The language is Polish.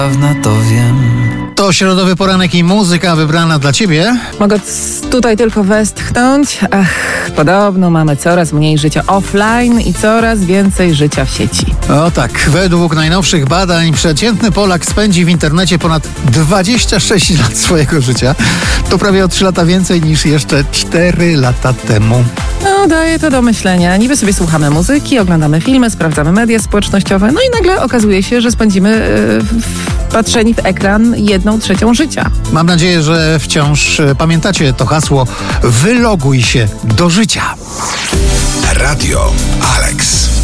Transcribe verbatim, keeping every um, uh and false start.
Dawna to wiem. To środowy poranek i muzyka wybrana dla ciebie. Mogę c- tutaj tylko westchnąć. Ach, podobno mamy coraz mniej życia offline i coraz więcej życia w sieci. O tak, według najnowszych badań przeciętny Polak spędzi w internecie ponad dwadzieścia sześć lat swojego życia. To prawie o trzy lata więcej niż jeszcze cztery lata temu. No, daje to do myślenia. Niby sobie słuchamy muzyki, oglądamy filmy, sprawdzamy media społecznościowe, no i nagle okazuje się, że spędzimy yy, patrzeni w ekran jedną trzecią życia. Mam nadzieję, że wciąż e, pamiętacie to hasło wyloguj się do życia. Radio Alex.